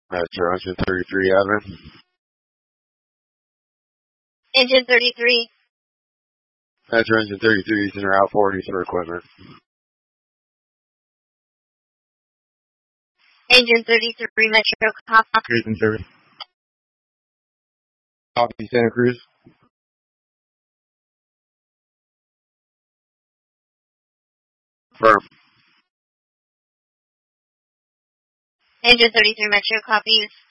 Metro Engine 33, Admin. Engine 33. Metro Engine 33 is in Route 40 for equipment. Engine 33, Metro, copy. Cruise in service. Copy, Santa Cruz. Firm. Engine 33, Metro, copies.